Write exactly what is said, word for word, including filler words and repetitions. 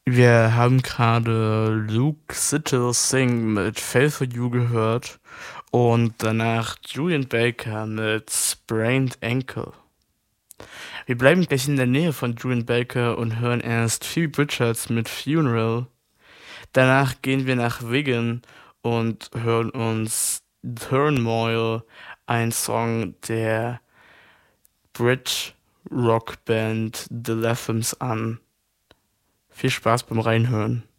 Wir haben gerade Luke Sittles Sing mit Fail for You gehört und danach Julian Baker mit Sprained Ankle. Wir bleiben gleich in der Nähe von Julian Baker und hören erst Phoebe Bridgers mit Funeral. Danach gehen wir nach Wigan und hören uns Turmoil, ein Song der Brit Rock Band The Lathams an. Viel Spaß beim Reinhören.